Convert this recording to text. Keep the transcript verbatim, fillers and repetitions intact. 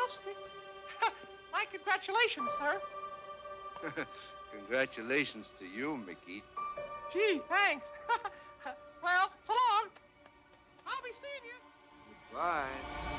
toasty. My congratulations, sir. Congratulations to you, Mickey. Gee, thanks. Well, so long. I'll be seeing you. Goodbye.